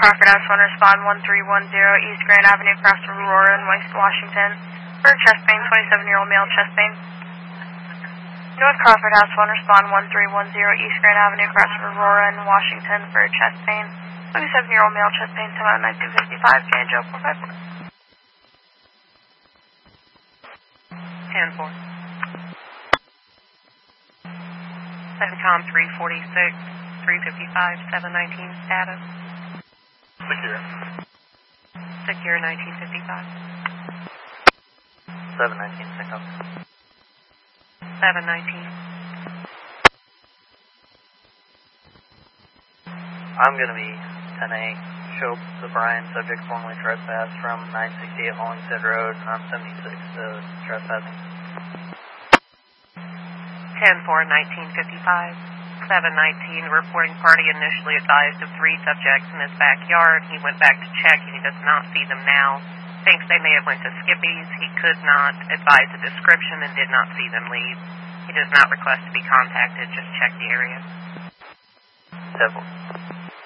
Crawford S1, respond 1310 East Grand Avenue, across from Aurora in West Washington for a chest pain, 27-year-old male chest pain. North Crawford S1, respond 1310 East Grand Avenue, across from Aurora in Washington for a chest pain, 27-year-old male chest pain, come out 1955, J&J 454. 10-4. 7Com 346, 355, 719 status. Secure. Secure 1955. 719 pickup. 719. I'm going to be 10-8. Show the Bryan, subject formerly trespassed from 968 Hollingshead Road on 76 trespassing. 10-4, 1955. 719, reporting party initially advised of 3 subjects in his backyard. He went back to check and he does not see them now. Thinks they may have went to Skippy's. He could not advise a description and did not see them leave. He does not request to be contacted. Just check the area. 10-4.